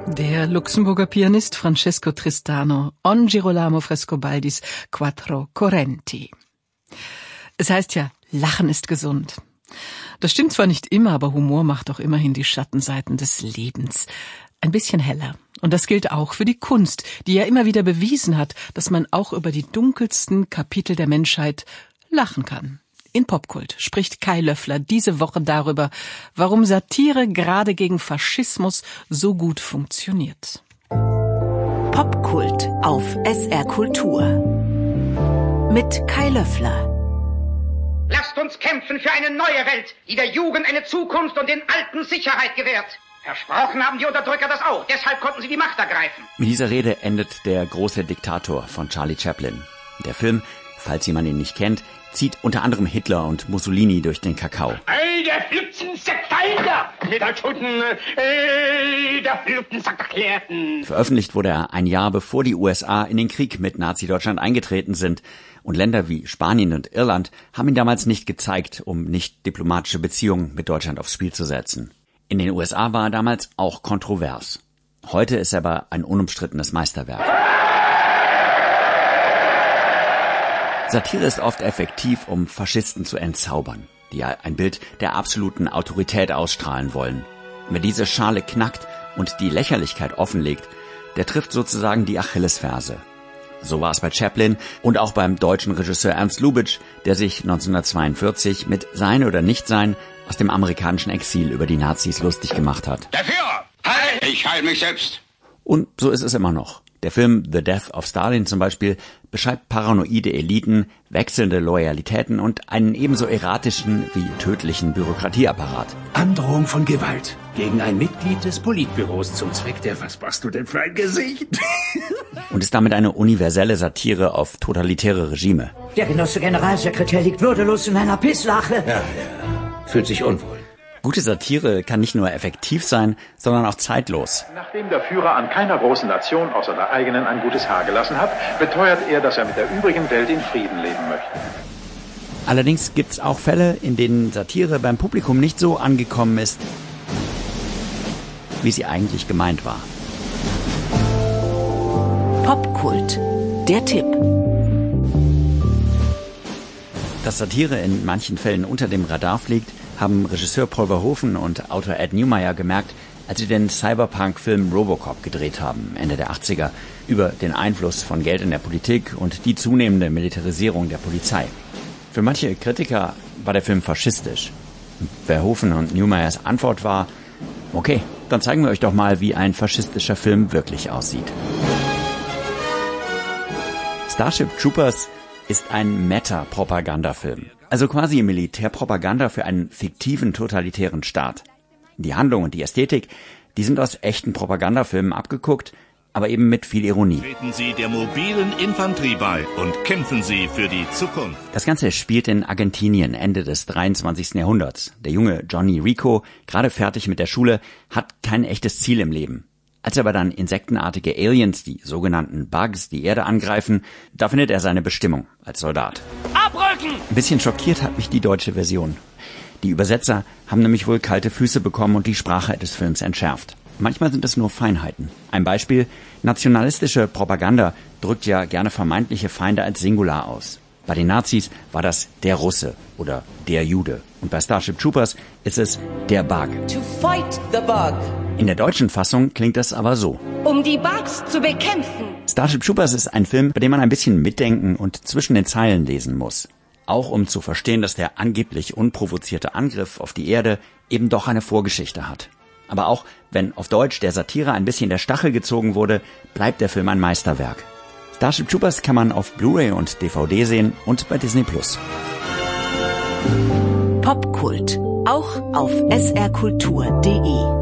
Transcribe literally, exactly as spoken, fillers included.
Der Luxemburger Pianist Francesco Tristano, On Girolamo Frescobaldis Quattro Correnti. Es heißt ja, Lachen ist gesund. Das stimmt zwar nicht immer, aber Humor macht doch immerhin die Schattenseiten des Lebens ein bisschen heller. Und das gilt auch für die Kunst, die ja immer wieder bewiesen hat, dass man auch über die dunkelsten Kapitel der Menschheit lachen kann. In Popkult spricht Kai Löffler diese Woche darüber, warum Satire gerade gegen Faschismus so gut funktioniert. Popkult auf S R Kultur mit Kai Löffler. Lasst uns kämpfen für eine neue Welt, die der Jugend eine Zukunft und den Alten Sicherheit gewährt. Versprochen haben die Unterdrücker das auch, deshalb konnten sie die Macht ergreifen. Mit dieser Rede endet Der große Diktator von Charlie Chaplin. Der Film, falls jemand ihn nicht kennt, zieht unter anderem Hitler und Mussolini durch den Kakao. Ey, der Flüchtensack Feinde! Mit der Toten, ey, der Flüchtensack erklärten! Veröffentlicht wurde er ein Jahr bevor die U S A in den Krieg mit Nazi-Deutschland eingetreten sind. Und Länder wie Spanien und Irland haben ihn damals nicht gezeigt, um nicht diplomatische Beziehungen mit Deutschland aufs Spiel zu setzen. In den U S A war er damals auch kontrovers. Heute ist er aber ein unumstrittenes Meisterwerk. Satire ist oft effektiv, um Faschisten zu entzaubern, die ein Bild der absoluten Autorität ausstrahlen wollen. Wer diese Schale knackt und die Lächerlichkeit offenlegt, der trifft sozusagen die Achillesferse. So war es bei Chaplin und auch beim deutschen Regisseur Ernst Lubitsch, der sich neunzehnhundertzweiundvierzig mit Sein oder Nichtsein aus dem amerikanischen Exil über die Nazis lustig gemacht hat. Der Führer! Heil! Ich heil mich selbst! Und so ist es immer noch. Der Film The Death of Stalin zum Beispiel beschreibt paranoide Eliten, wechselnde Loyalitäten und einen ebenso erratischen wie tödlichen Bürokratieapparat. Androhung von Gewalt gegen ein Mitglied des Politbüros zum Zweck der, was machst du denn für ein Gesicht? Und ist damit eine universelle Satire auf totalitäre Regime. Der Genosse Generalsekretär liegt würdelos in einer Pisslache. Ja, ja. Fühlt sich unwohl. Gute Satire kann nicht nur effektiv sein, sondern auch zeitlos. Nachdem der Führer an keiner großen Nation außer der eigenen ein gutes Haar gelassen hat, beteuert er, dass er mit der übrigen Welt in Frieden leben möchte. Allerdings gibt es auch Fälle, in denen Satire beim Publikum nicht so angekommen ist, wie sie eigentlich gemeint war. Popkult, der Tipp. Dass Satire in manchen Fällen unter dem Radar fliegt, haben Regisseur Paul Verhoeven und Autor Ed Neumeyer gemerkt, als sie den Cyberpunk-Film Robocop gedreht haben, Ende der achtziger, über den Einfluss von Geld in der Politik und die zunehmende Militarisierung der Polizei. Für manche Kritiker war der Film faschistisch. Verhoeven und Neumeyers Antwort war, okay, dann zeigen wir euch doch mal, wie ein faschistischer Film wirklich aussieht. Starship Troopers ist ein Meta-Propagandafilm. Also quasi Militärpropaganda für einen fiktiven totalitären Staat. Die Handlung und die Ästhetik, die sind aus echten Propagandafilmen abgeguckt, aber eben mit viel Ironie. Treten Sie der mobilen Infanterie bei und kämpfen Sie für die Zukunft. Das Ganze spielt in Argentinien Ende des dreiundzwanzigsten Jahrhunderts. Der junge Johnny Rico, gerade fertig mit der Schule, hat kein echtes Ziel im Leben. Als aber dann insektenartige Aliens, die sogenannten Bugs, die Erde angreifen, da findet er seine Bestimmung als Soldat. Abrücken! Ein bisschen schockiert hat mich die deutsche Version. Die Übersetzer haben nämlich wohl kalte Füße bekommen und die Sprache des Films entschärft. Manchmal sind es nur Feinheiten. Ein Beispiel: nationalistische Propaganda drückt ja gerne vermeintliche Feinde als Singular aus. Bei den Nazis war das der Russe oder der Jude. Und bei Starship Troopers ist es der Bug. To fight the bug. In der deutschen Fassung klingt das aber so. Um die Bugs zu bekämpfen. Starship Troopers ist ein Film, bei dem man ein bisschen mitdenken und zwischen den Zeilen lesen muss. Auch um zu verstehen, dass der angeblich unprovozierte Angriff auf die Erde eben doch eine Vorgeschichte hat. Aber auch wenn auf Deutsch der Satire ein bisschen der Stachel gezogen wurde, bleibt der Film ein Meisterwerk. Starship Troopers kann man auf Blu-ray und D V D sehen und bei Disney Plus. Popkult, auch auf S R Kultur punkt de.